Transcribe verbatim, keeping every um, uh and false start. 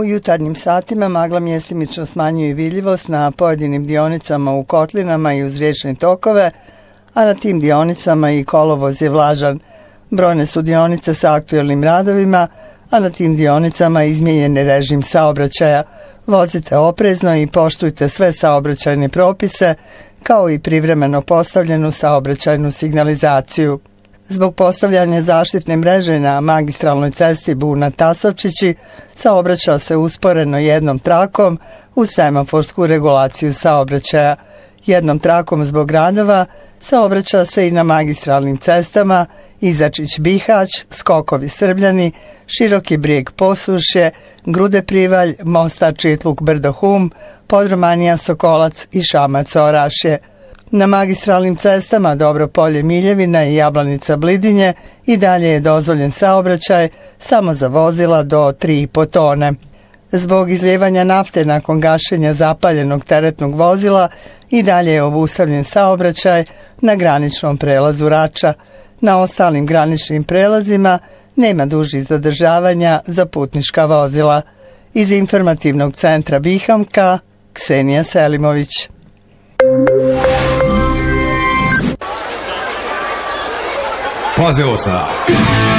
U jutarnjim satima magla mjestimično smanjuje vidljivost na pojedinim dionicama u kotlinama i uz riječne tokove, a na tim dionicama i kolovoz je vlažan. Brojne su dionice sa aktuelnim radovima, a na tim dionicama izmijenjen je režim saobraćaja. Vozite oprezno i poštujte sve saobraćajne propise, kao i privremeno postavljenu saobraćajnu signalizaciju. Zbog postavljanja zaštitne mreže na magistralnoj cesti Buna-Tasovčići saobraća se usporeno jednom trakom uz semaforsku regulaciju saobraćaja. Jednom trakom zbog radova saobraća se i na magistralnim cestama Izačić-Bihać, Skokovi-Srbljani, Široki Brijeg-Posušje, Grude-Privalj, Mostar-Čitluk-Brdo-Hum, Podromanija-Sokolac i Šamac-Orašje. Na magistralnim cestama Dobropolje-Miljevina i Jablanica-Blidinje i dalje je dozvoljen saobraćaj samo za vozila do tri i po tone. Zbog izlijevanja nafte nakon gašenja zapaljenog teretnog vozila i dalje je obustavljen saobraćaj na graničnom prelazu Rača. Na ostalim graničnim prelazima nema dužih zadržavanja za putnička vozila. Iz informativnog centra Bihamka, Ksenija Selimović. Pazilo se.